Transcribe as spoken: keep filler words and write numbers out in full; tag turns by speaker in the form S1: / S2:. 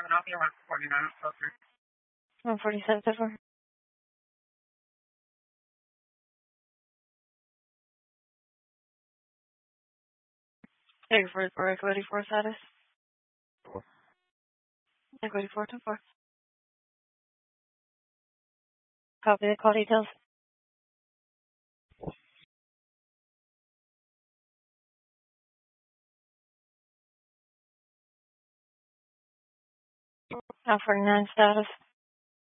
S1: one forty-seven so far. Thank you for for equity four status. Equity four to four. Copy the call details. Now forty-nine status.